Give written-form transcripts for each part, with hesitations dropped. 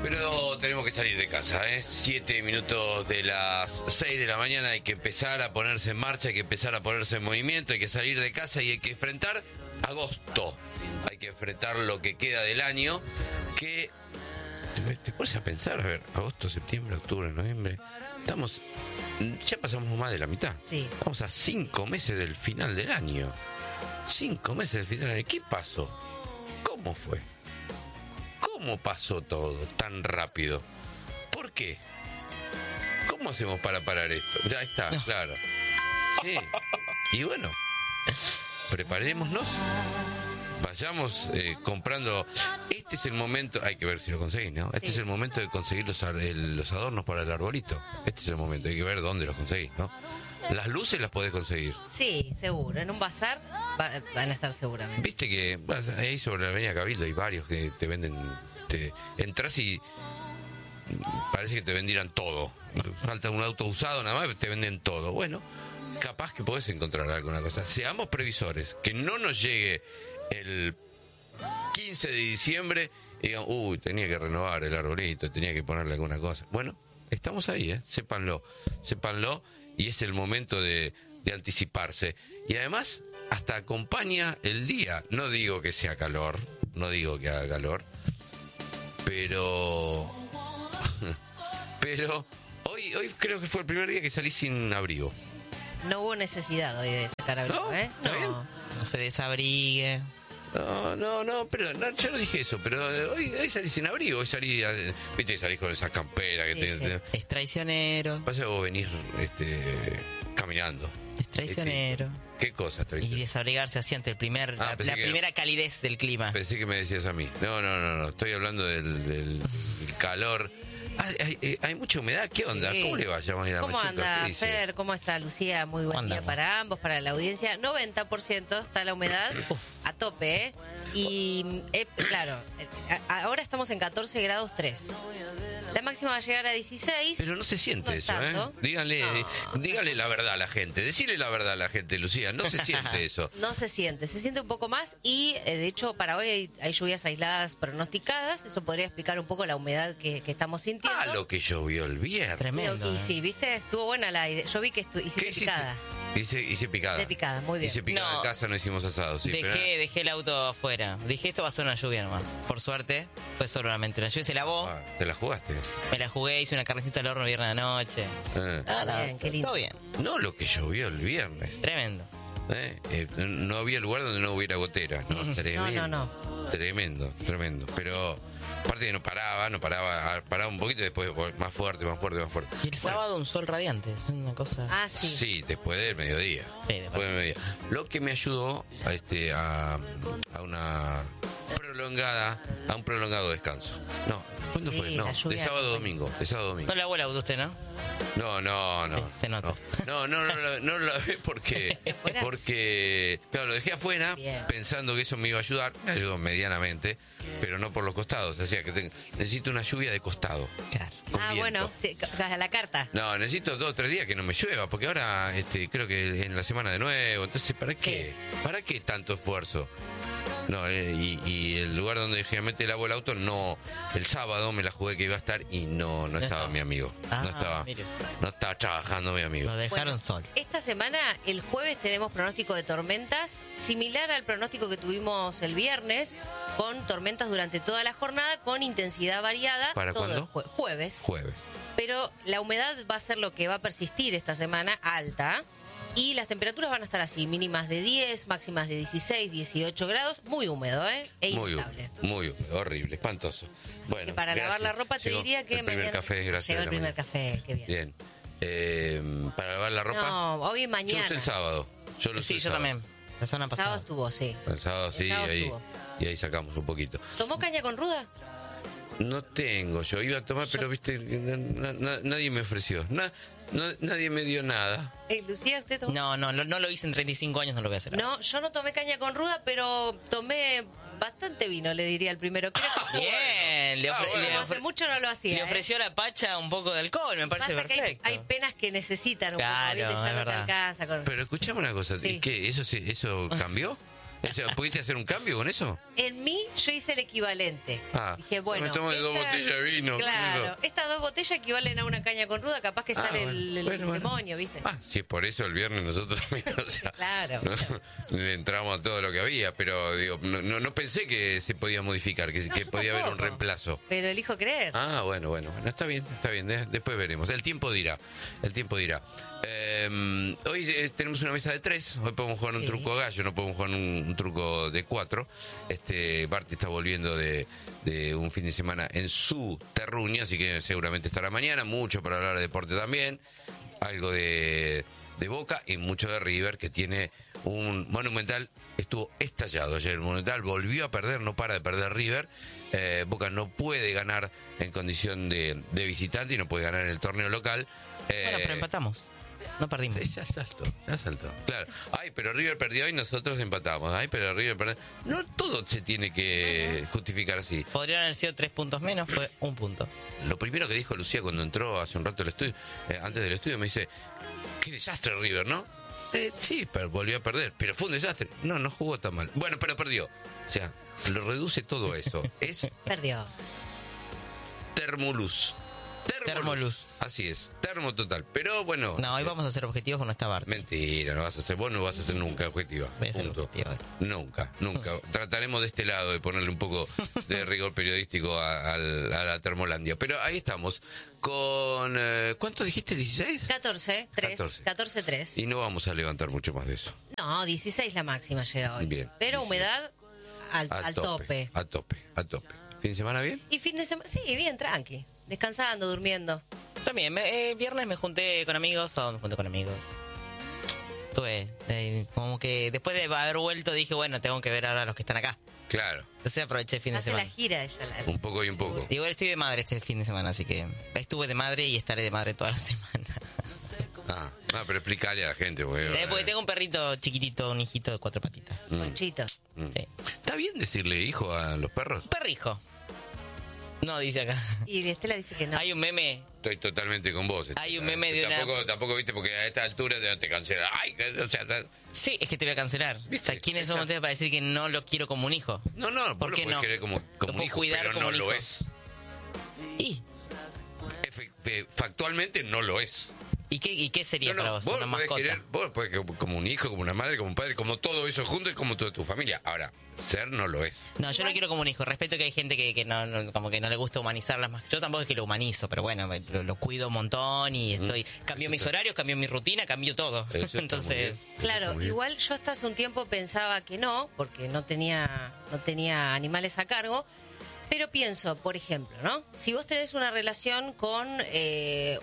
Pero tenemos que salir de casa, ¿eh? 7 minutos de las 6 de la mañana, hay que empezar a ponerse en marcha, hay que empezar a ponerse en movimiento, hay que salir de casa y hay que enfrentar agosto. Hay que enfrentar lo que queda del año, que te pones a pensar, a ver, agosto, septiembre, octubre, noviembre, ya pasamos más de la mitad. Sí. Estamos a 5 meses del final del año. 5 meses del final del año. ¿Qué pasó? ¿Cómo fue? ¿Cómo pasó todo tan rápido? ¿Por qué? ¿Cómo hacemos para parar esto? Ya está, claro. Sí. Y bueno, preparémonos. Vayamos comprando. Este es el momento. Hay que ver si lo conseguís, ¿no? Este es el momento de conseguir los adornos para el arbolito. Este es el momento. Hay que ver dónde los conseguís, ¿no? Las luces las podés conseguir. Sí, seguro. En un bazar van a estar seguramente. Viste que ahí sobre la avenida Cabildo hay varios que te venden. Entras y parece que te vendieran todo. Falta un auto usado, nada más, te venden todo. Bueno, capaz que podés encontrar alguna cosa. Seamos previsores. Que no nos llegue el 15 de diciembre y digan, tenía que renovar el arbolito, tenía que ponerle alguna cosa. Bueno, estamos ahí, sépanlo, y es el momento de anticiparse. Y además, hasta acompaña el día. No digo que sea calor, no digo que haga calor, pero hoy creo que fue el primer día que salí sin abrigo. No hubo necesidad hoy de sacar abrigo, ¿No? ¿eh? ¿Está bien? No se desabrigue. No, pero yo no dije eso, pero hoy salí sin abrigo, hoy salí, viste, salís con esa campera que Sí, Es traicionero. pasa que vos venís caminando. Es traicionero. ¿Qué cosa es Y traicionero? desabrigarse así ante la primera calidez del clima. Pensé que me decías a mí. No, estoy hablando del calor. Hay mucha humedad, ¿qué onda? Sí. ¿Cómo le va a llamar a ¿Cómo Machito? anda, ¿Qué dice? Fer? ¿Cómo está, Lucía? Muy buen día andamos? para ambos, para la audiencia. 90% está la humedad a tope, ¿eh? Y, claro, ahora estamos en 14 grados 3. La máxima va a llegar a 16. Pero no se siente No es eso, tanto. Dígale la verdad a la gente, decirle la verdad a la gente, Lucía, no se siente eso. No se siente un poco más y de hecho para hoy hay lluvias aisladas pronosticadas, eso podría explicar un poco la humedad que estamos sintiendo. Lo que llovió el viernes. Tremendo. Y sí, ¿viste? Estuvo buena la idea. Yo vi que ¿Qué hiciste hiciste? picada. Hice picada. De picada, muy bien. Hice picada No. en casa, no hicimos asado, sí. Dejé el auto afuera. Dije, esto va a ser una lluvia nomás. Por suerte, fue solamente una lluvia. Se lavó. ¿Te la jugaste? Me la jugué, hice una carnecita al horno el viernes a la noche. Bien, qué lindo. Todo bien. No lo que llovió el viernes. Tremendo. No había lugar donde no hubiera goteras. No, tremendo. No. Tremendo. Pero aparte que no paraba un poquito y después más fuerte. Y el sábado un sol radiante. Es una cosa. Ah, sí. Sí, después del mediodía. Sí, después del mediodía. Lo que me ayudó a un prolongado descanso. No, ¿cuándo Sí, fue? No, la lluvia de sábado a acompaña. domingo. No lavó el auto usted, ¿no? No. Se nota. No lo lavé porque claro, lo dejé afuera Bien. pensando que eso me iba a ayudar. Me ayudó medianamente, pero no por los costados. O sea que necesito una lluvia de costado. Claro. Con viento. Bueno, sí, a la carta. No, necesito 2 o 3 días que no me llueva, porque ahora creo que en la semana de nuevo. Entonces, ¿para qué? ¿Para qué tanto esfuerzo? No, y el lugar donde generalmente lavo el auto, no, el sábado me la jugué que iba a estar y no estaba mi amigo. Mire. No estaba trabajando mi amigo. Lo dejaron Bueno, solo. Esta semana, el jueves, tenemos pronóstico de tormentas, similar al pronóstico que tuvimos el viernes, con tormentas durante toda la jornada, con intensidad variada. ¿Para todo cuándo? el jueves. Jueves. Pero la humedad va a ser lo que va a persistir esta semana, alta. Y las temperaturas van a estar así, mínimas de 10, máximas de 16, 18 grados. Muy húmedo, ¿eh? E inestable. Muy húmedo, horrible, espantoso. Bueno, Que para lavar la ropa te Llegó diría que el primer mañana... café, gracias. Llegó a el la primer mañana. café, qué bien. Bien. Para lavar la ropa. No, hoy y mañana. Yo usé el sábado. Sí, yo también. La semana El pasada. sábado estuvo, sí. El sábado sí, El sábado ahí, estuvo. y ahí sacamos un poquito. ¿Tomó caña con ruda? No tengo, yo iba a tomar, pero viste, nadie me ofreció. Nadie me dio nada. Lucía, ¿usted tomó? No lo hice en 35 años, no lo voy a hacer. No, yo no tomé caña con ruda, pero tomé bastante vino, le diría al primero. Creo que Bien, como hace mucho no lo hacía. le ofreció a la Pacha un poco de alcohol, me parece Pasa que perfecto. hay penas que necesitan un Claro, poco, ¿viste? Ya es no te verdad. alcanza con... Pero escuchame una cosa, Sí. ¿qué? ¿Eso cambió? O sea, ¿pudiste hacer un cambio con eso? En mí, yo hice el equivalente. Dije, bueno. Me tomo 2 botellas de vino. Claro, estas 2 botellas equivalen a una caña con ruda, capaz que sale el demonio, ¿viste? Si es por eso el viernes nosotros o sea, Claro. le entramos a todo lo que había, pero digo, no pensé que se podía modificar, que podía haber un tampoco. reemplazo. Pero elijo creer. Bueno, está bien, después veremos. El tiempo dirá. Hoy tenemos una mesa de 3, hoy podemos jugar un truco a gallo, no podemos jugar un truco de 4. Barty está volviendo de un fin de semana en su terruño, así que seguramente estará mañana, mucho para hablar de deporte también, algo de Boca y mucho de River, que tiene un Monumental, estuvo estallado ayer el Monumental, volvió a perder, no para de perder River. Boca no puede ganar en condición de visitante y no puede ganar en el torneo local. Bueno, pero empatamos. No perdimos. Ya saltó. Claro. Pero River perdió y nosotros empatamos. Pero River perdió. No todo se tiene que justificar así. Podrían haber sido 3 puntos menos, fue 1 punto. Lo primero que dijo Lucía cuando entró hace un rato al estudio, antes del estudio, me dice, qué desastre River, ¿no? Sí, pero volvió a perder. Pero fue un desastre. No jugó tan mal. Bueno, pero perdió. O sea, lo reduce todo eso. Perdió. Termoluz. Así es, termo total. Pero bueno. No, hoy vamos a hacer objetivos con esta Barty. Mentira, no vas a hacer. Vos no vas a ser nunca objetiva. Voy a ser objetiva. Nunca. Trataremos de este lado de ponerle un poco de rigor periodístico a la Termolandia. Pero ahí estamos con. ¿Cuánto dijiste? ¿16? 14-3. Y no vamos a levantar mucho más de eso. No, 16 la máxima llega hoy. Bien. Pero 16. humedad al tope. A tope. ¿Fin de semana bien? Y fin de semana, sí, bien, tranqui. Descansando, durmiendo. También, viernes me junté con amigos. Tuve, como que después de haber vuelto dije, bueno, tengo que ver ahora a los que están acá. Claro. Entonces aproveché el fin de Hace semana. la gira ella. Un poco y un poco. Igual estoy de madre este fin de semana, así que estuve de madre y estaré de madre toda la semana. Pero explícale a la gente. Porque tengo un perrito chiquitito, un hijito de 4 patitas. Conchito. Sí. ¿Está bien decirle hijo a los perros? Perrijo. No, dice acá. Y Estela dice que no. Hay un meme. Estoy totalmente con vos. Hay un meme de Tampoco viste, porque a esta altura te cancela. Sí, es que te voy a cancelar. ¿Viste? O sea, ¿quiénes son ustedes para decir que no lo quiero como un hijo? No, ¿Por vos qué lo podés no? querer como Lo puedo hijo, cuidar pero como no un lo hijo. es. ¿Y? Factualmente no lo es. ¿Y qué sería para vos? Vos Una lo podés mascota. querer, vos lo podés querer como un hijo, como una madre, como un padre, como todo eso junto y como toda tu familia. Ahora, ser no lo es. No, yo lo quiero como un hijo. Respeto que hay gente que no, como que no le gusta humanizar las mascotas. Yo tampoco es que lo humanizo, pero bueno, lo cuido un montón y cambio mis horarios, cambio mi rutina, cambio todo. Eso Entonces, Claro, igual yo hasta hace un tiempo pensaba que no, porque no tenía animales a cargo. Pero pienso, por ejemplo, ¿no? Si vos tenés una relación con de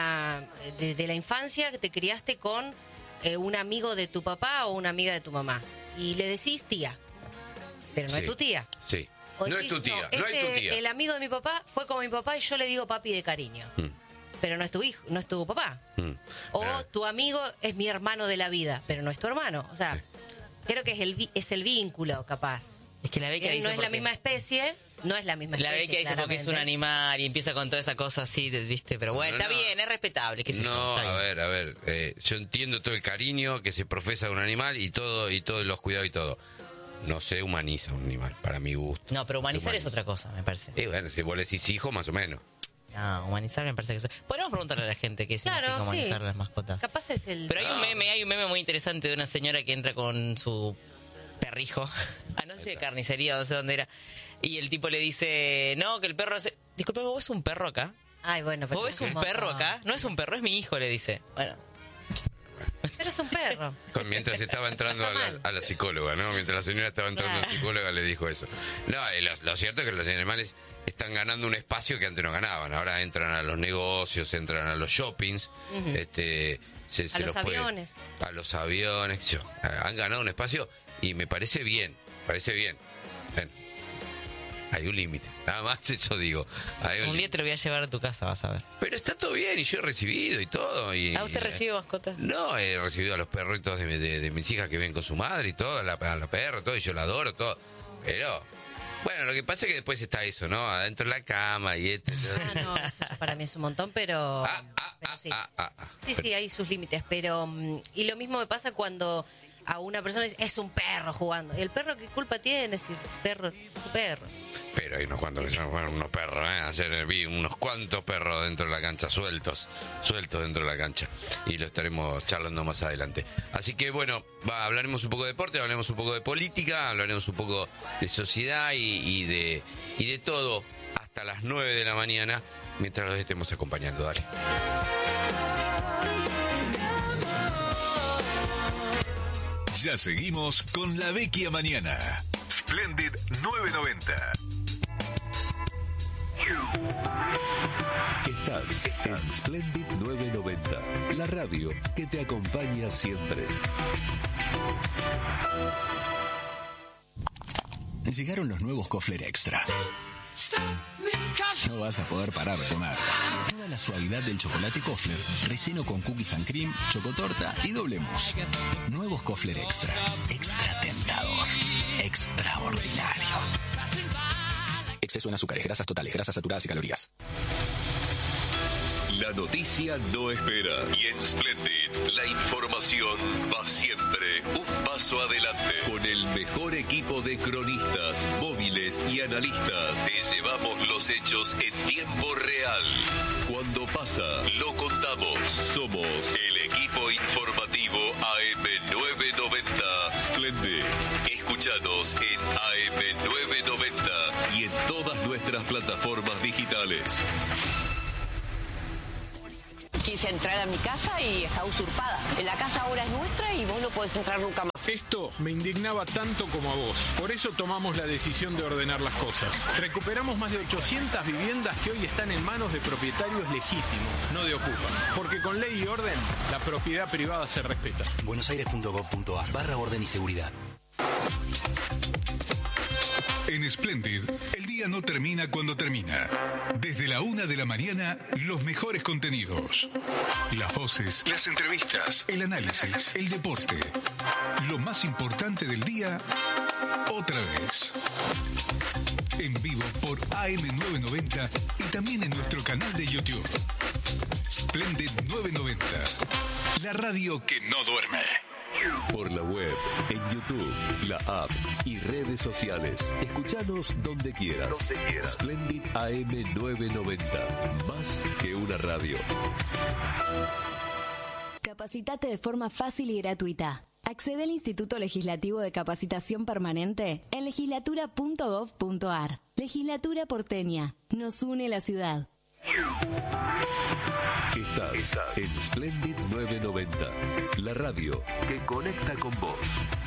la infancia, que te criaste con un amigo de tu papá o una amiga de tu mamá, y le decís tía, pero no es tu tía. Sí. O No decís, es tu tía, no es tu tía. El amigo de mi papá fue como mi papá y yo le digo papi de cariño. Pero no es tu hijo, no es tu papá. O tu amigo es mi hermano de la vida, pero no es tu hermano. O sea, creo que es el vínculo, capaz. es que la beca Que dice no es la porque- misma especie, no es la misma La especie. beca dice porque es un claramente. animal y empieza con toda esa cosa así, ¿viste? Pero bueno, está bien, es respetable. Qué sé yo, No, está bien. a ver, yo entiendo todo el cariño que se profesa de un animal y todos los cuidados y todo. No se humaniza un animal, para mi gusto. No, pero humanizar Se es otra cosa, me parece. Y bueno, si vos le decís hijo, más o menos. No, humanizar me parece que... Podemos preguntarle a la gente qué significa Claro, humanizar sí. las mascotas. Capaz es el... Pero hay un meme muy interesante de una señora que entra con su perrijo. No sé de carnicería, no sé dónde era. Y el tipo le dice, no, que el perro... Disculpe, ¿vos ves un perro acá? Ay, bueno, pero ¿Vos ves es un montón. perro acá? No es un perro, es mi hijo, le dice. Bueno, Pero es un perro. Mientras estaba entrando a la psicóloga, ¿no? Mientras la señora estaba entrando a la psicóloga, le dijo eso. No, lo cierto es que los animales están ganando un espacio que antes no ganaban. Ahora entran a los negocios, entran a los shoppings, se A los puede- aviones. a los aviones, han ganado un espacio y me parece bien, Bueno, hay un límite, nada más eso digo. Hay un día límite. te lo voy a llevar a tu casa, vas a ver. Pero está todo bien y yo he recibido y todo. ¿Usted recibe mascotas? No, he recibido a los perritos de mis hijas que viven con su madre y todo, a la perra, todo, y yo la adoro, todo. Pero, bueno, lo que pasa es que después está eso, ¿no? Adentro de la cama y No, eso para mí es un montón, pero sí. Sí, hay sus límites, pero... Y lo mismo me pasa cuando a una persona y dice, es un perro jugando. ¿Y el perro qué culpa tiene si el perro es su perro? Pero hay unos cuantos que son unos perros, ¿eh? Ayer vi unos cuantos perros dentro de la cancha, sueltos dentro de la cancha. Y lo estaremos charlando más adelante. Así que bueno, hablaremos un poco de deporte, hablaremos un poco de política, hablaremos un poco de sociedad y de todo hasta las 9 de la mañana, mientras los estemos acompañando. Dale. Ya seguimos con La Vecchia Mañana. Splendid 990. Estás en Splendid 990, la radio que te acompaña siempre. Llegaron los nuevos Kofler Extra. No vas a poder parar de comer. Toda la suavidad del chocolate Kofler, relleno con cookies and cream, chocotorta y doble mousse. Nuevos Kofler Extra. Extra tentador. Extraordinario. Exceso en azúcares, grasas totales, grasas saturadas y calorías. La noticia no espera. Y en Splendid, la información va siempre un paso adelante. Con el mejor equipo de cronistas, móviles y analistas, te llevamos los hechos en tiempo real. Cuando pasa, lo contamos. Somos el equipo informativo AM990 Splendid. Escúchanos en AM990 y en todas nuestras plataformas digitales. Quise entrar a mi casa y está usurpada. La casa ahora es nuestra y vos no podés entrar nunca más. Esto me indignaba tanto como a vos. Por eso tomamos la decisión de ordenar las cosas. Recuperamos más de 800 viviendas que hoy están en manos de propietarios legítimos, no de ocupas. Porque con ley y orden, la propiedad privada se respeta. buenosaires.gov.ar/orden y seguridad. En Splendid, el día no termina cuando termina. Desde la 1 de la mañana, los mejores contenidos. Las voces, las entrevistas, el análisis, el deporte. Lo más importante del día, otra vez. En vivo por AM990 y también en nuestro canal de YouTube. Splendid 990. La radio que no duerme. Por la web, en YouTube, la app y redes sociales. Escuchanos donde quieras. Splendid AM990. Más que una radio. Capacitate de forma fácil y gratuita. Accede al Instituto Legislativo de Capacitación Permanente en legislatura.gov.ar. Legislatura porteña. Nos une la ciudad. Estás en Splendid 990, la radio que conecta con vos.